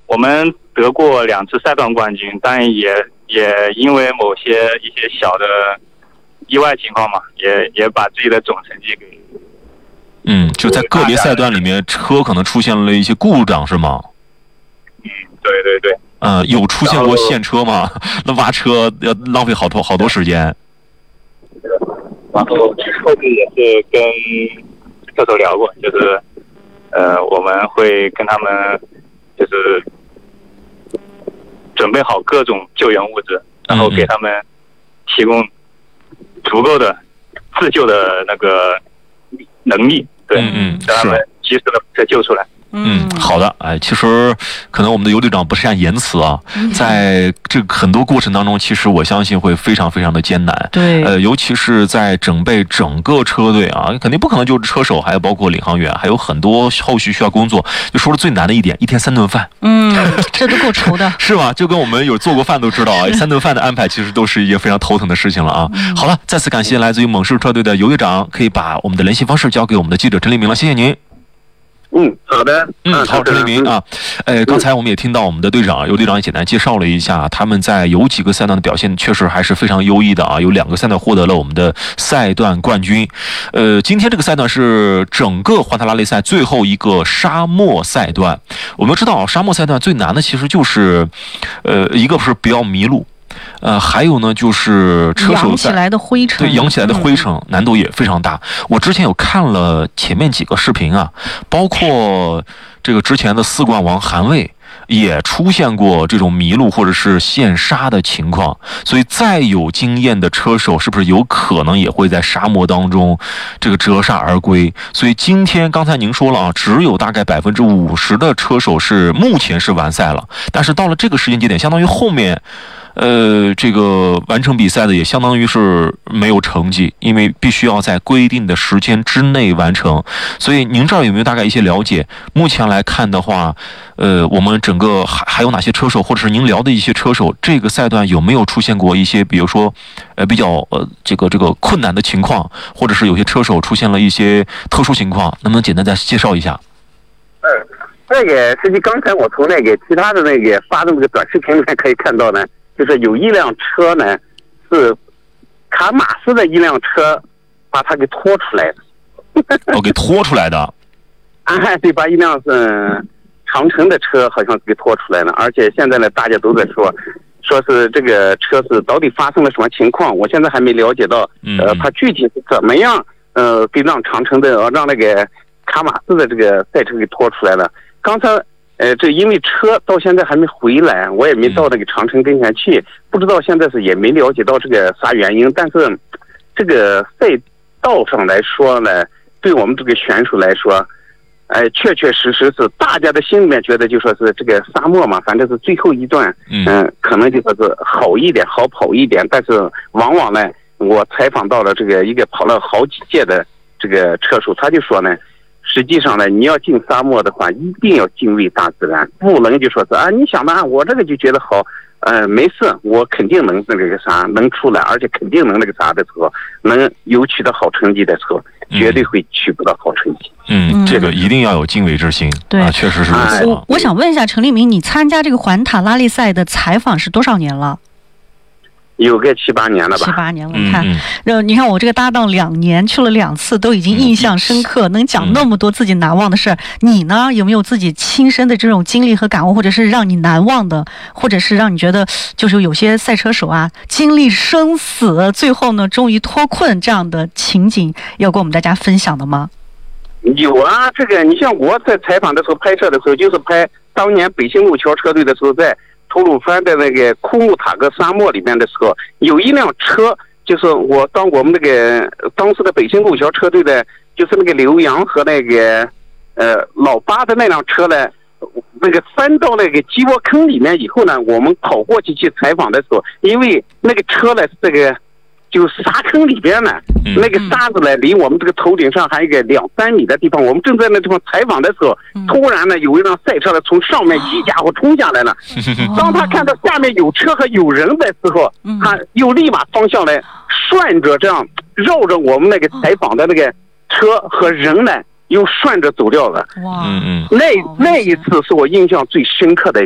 我们得过2次赛段冠军，但也因为一些小的意外情况嘛，也把自己的总成绩给就在个别赛段里面，车可能出现了一些故障，是吗？ 对对对。 有出现过陷车吗？那挖车要浪费好多时间。 然后后面也是跟车手聊过，就是我们会跟他们就是准备好各种救援物资，然后给他们提供足够的自救的那个能力，对，让他们及时的再救出来。 好的。其实可能我们的尤队长不善言辞啊，在这个很多过程当中，其实我相信会非常非常的艰难。 对， 尤其是在整备整个车队啊，肯定不可能就是车手，还有包括领航员，还有很多后续需要工作。就说了最难的一点，1天3顿饭。 这都够愁的， 是吧？就跟我们有做过饭都知道啊，3顿饭的安排其实都是一件非常头疼的事情了啊。好了，再次感谢来自于猛士车队的尤队长，可以把我们的联系方式交给我们的记者陈立明了，谢谢您。 好的。 好，陈立明啊，刚才我们也听到我们的队长尤队长也简单介绍了一下，他们在有几个赛段的表现确实还是非常优异的啊，有2个赛段获得了我们的赛段冠军。今天这个赛段是整个环塔拉力赛最后一个沙漠赛段。我们知道沙漠赛段最难的其实就是一个是不要迷路。还有呢，就是车手扬起来的灰尘， 对，扬起来的灰尘难度也非常大。我之前有看了前面几个视频啊，包括这个之前的4冠王韩卫也出现过这种迷路或者是陷沙的情况，所以再有经验的车手是不是有可能也会在沙漠当中这个折煞而归？所以今天刚才您说了啊，只有大概50%的车手是目前是完赛了，但是到了这个时间节点，相当于后面这个完成比赛的也相当于是没有成绩，因为必须要在规定的时间之内完成。所以您这儿有没有大概一些了解？目前来看的话，我们整个还有哪些车手，或者是您聊的一些车手，这个赛段有没有出现过一些，比如说比较这个困难的情况，或者是有些车手出现了一些特殊情况，能不能简单再介绍一下？ 那个实际刚才我从那个其他的那个发的那个短视频里面可以看到呢，就是有一辆车呢是卡马斯的一辆车把它给拖出来的。 给拖出来的。 对，把一辆长城的车好像是给拖出来了，而且现在呢大家都在说是这个车是到底发生了什么情况，我现在还没了解到它具体是怎么样给让长城的让那个卡马斯的这个赛车给拖出来了。刚才这因为车到现在还没回来，我也没到那个长城跟前去，不知道现在是也没了解到这个啥原因。但是这个赛道上来说呢，对我们这个选手来说，确确实实是大家的心里面觉得就说是这个沙漠嘛，反正是最后一段，可能就说是好一点，好跑一点。但是往往呢，我采访到了这个一个跑了好几届的这个车手，他就说呢，实际上呢，你要进沙漠的话，一定要敬畏大自然，不能就说是你想吧，我这个就觉得好，没事，我肯定能那个啥能出来，而且肯定能那个啥的车，能有取得好成绩的车，绝对会取不到好成绩。 这个一定要有敬畏之心。对，确实是如此。 我想问一下陈立明，你参加这个环塔拉力赛的采访是多少年了？ 有个7、8年了吧。 7、8年了，你看我这个搭档2年去了2次，都已经印象深刻，能讲那么多自己难忘的事儿。你呢，有没有自己亲身的这种经历和感悟，或者是让你难忘的，或者是让你觉得就是有些赛车手啊经历生死，最后呢终于脱困这样的情景，要跟我们大家分享的吗？ 有啊，这个你像我在采访的时候拍摄的时候，就是拍当年北新路桥车队的时候，在吐鲁番的那个库木塔格沙漠里面的时候，有一辆车，就是我们那个当时的北新路桥车队的，就是那个刘洋和那个老八的那辆车呢，那个翻到那个鸡窝坑里面以后呢，我们跑过去采访的时候，因为那个车呢这个就是沙坑里边呢，那个沙子呢离我们这个头顶上还有一个2、3米的地方，我们正在那地方采访的时候，突然呢有一辆赛车呢从上面一家伙冲下来了。当他看到下面有车和有人的时候，他又立马方向来顺着这样绕着我们那个采访的那个车和人呢又顺着走掉了。那一次是我印象最深刻的